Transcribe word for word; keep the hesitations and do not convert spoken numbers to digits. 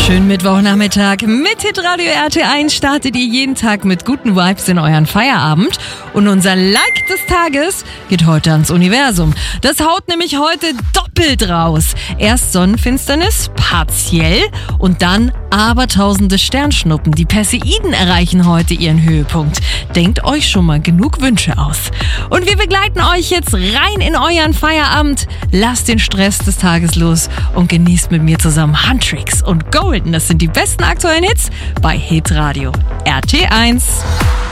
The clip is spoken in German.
Schönen Mittwochnachmittag. Mit Hitradio R T eins startet ihr jeden Tag mit guten Vibes in euren Feierabend. Und unser Like des Tages geht heute ans Universum. Das haut nämlich heute doppelt raus. Erst Sonnenfinsternis, partiell, und dann abertausende Sternschnuppen. Die Perseiden erreichen heute ihren Höhepunkt. Denkt euch schon mal genug Wünsche aus. Und wir begleiten euch jetzt rein in euren Feierabend. Lasst den Stress des Tages los und genießt mit mir zusammen Huntrix und Golden. Das sind die besten aktuellen Hits bei Hitradio R T eins.